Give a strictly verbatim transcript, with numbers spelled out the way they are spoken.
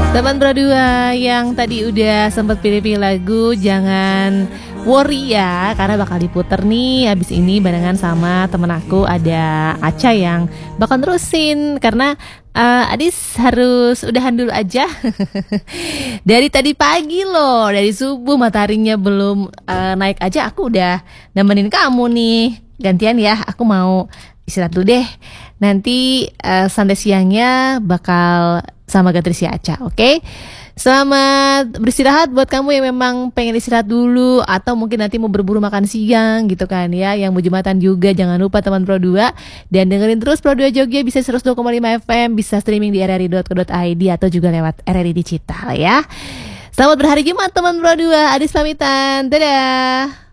Teman berdua yang tadi udah sempat pilih-pilih lagu, jangan worry ya, karena bakal diputer nih abis ini barengan sama temen aku, ada Aca yang bakal terusin. Karena uh, Adis harus udahan dulu aja. Dari tadi pagi loh, dari subuh mataharinya belum uh, naik aja aku udah nemenin kamu nih. Gantian ya, aku mau istirahat dulu deh. Nanti uh, santai siangnya bakal sama Gatri Aca, oke? Okay? Selamat beristirahat buat kamu yang memang pengen istirahat dulu, atau mungkin nanti mau berburu makan siang gitu kan ya. Yang mau Jumatan juga jangan lupa teman Pro dua. Dan dengerin terus Pro dua Jogja, bisa seratus dua koma lima F M, bisa streaming di r r i dot co dot i d atau juga lewat R R I Digital ya. Selamat berhari Jumat teman Pro dua, Adis pamitan, dadah.